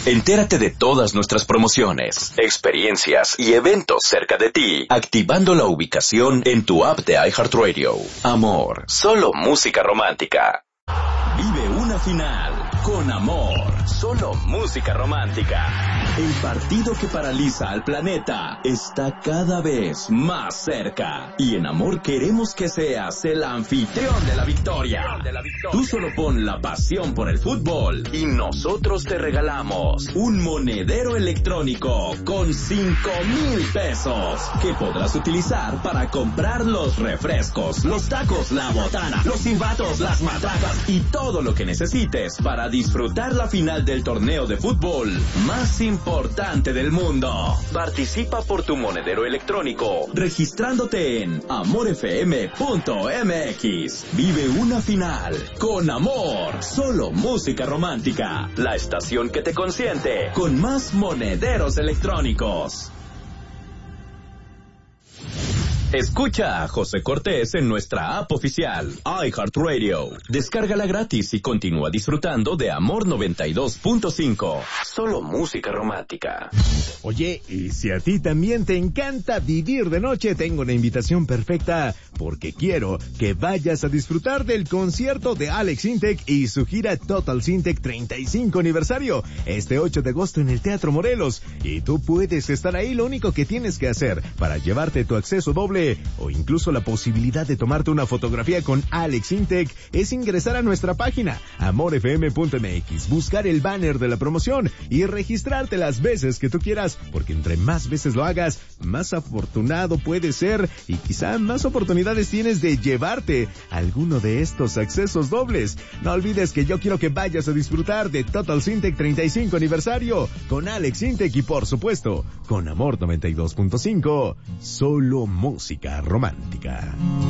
Entérate de todas nuestras promociones, experiencias y eventos cerca de ti, activando la ubicación en tu app de iHeartRadio. Amor, solo música romántica. Vive una final con Amor, solo música romántica. El partido que paraliza al planeta está cada vez más cerca. Y en Amor queremos que seas el anfitrión de la victoria. Tú solo pon la pasión por el fútbol y nosotros te regalamos un monedero electrónico con 5,000 pesos que podrás utilizar para comprar los refrescos, los tacos, la botana, los silbatos, las matracas y todo lo que necesites para disfrutar la final del torneo de fútbol más importante del mundo. Participa por tu monedero electrónico registrándote en amorfm.mx. Vive una final con Amor, solo música romántica. La estación que te consiente con más monederos electrónicos. Escucha a José Cortés en nuestra app oficial, iHeartRadio. Descárgala gratis y continúa disfrutando de Amor 92.5. Solo música romántica. Oye, y si a ti también te encanta vivir de noche, tengo una invitación perfecta, porque quiero que vayas a disfrutar del concierto de Alex Intec y su gira Total Syntec 35 aniversario, este 8 de agosto en el Teatro Morelos. Y tú puedes estar ahí, lo único que tienes que hacer para llevarte tu acceso doble o incluso la posibilidad de tomarte una fotografía con Alex Intec es ingresar a nuestra página amorfm.mx, buscar el banner de la promoción y registrarte las veces que tú quieras, porque entre más veces lo hagas, más afortunado puedes ser y quizá más oportunidades tienes de llevarte alguno de estos accesos dobles. No olvides que yo quiero que vayas a disfrutar de Total Syntec 35 aniversario con Alex Intec y por supuesto con Amor 92.5, solo música romántica.